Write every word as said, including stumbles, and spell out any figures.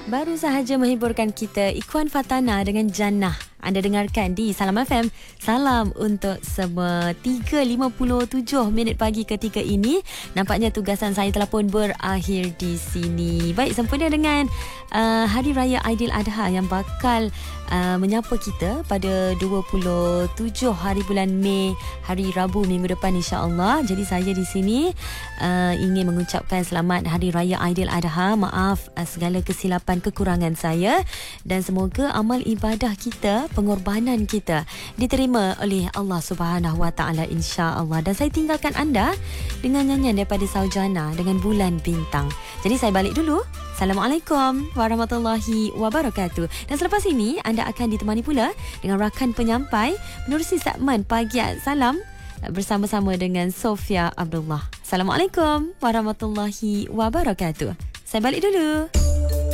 Baru sahaja menghiburkan kita Ikhwan Fatana dengan Jannah. Anda dengarkan di Salam F M. Salam untuk semua. Tiga lima puluh tujuh minit pagi ketika ini. Nampaknya tugasan saya telah pun berakhir di sini. Baik, sempena dengan uh, Hari Raya Aidiladha yang bakal uh, menyapa kita pada dua puluh tujuh hari bulan Mei, hari Rabu minggu depan insya-Allah. Jadi saya di sini uh, ingin mengucapkan selamat Hari Raya Aidiladha. Maaf uh, segala kesilapan kekurangan saya, dan semoga amal ibadah kita, pengorbanan kita diterima oleh Allah Subhanahu Wa Taala insya-Allah. Dan saya tinggalkan anda dengan nyanyian daripada Saujana dengan Bulan Bintang. Jadi saya balik dulu. Assalamualaikum warahmatullahi wabarakatuh. Dan selepas ini anda akan ditemani pula dengan rakan penyampai menerusi segmen Pagi Salam bersama-sama dengan Sofia Abdullah. Assalamualaikum warahmatullahi wabarakatuh. Saya balik dulu.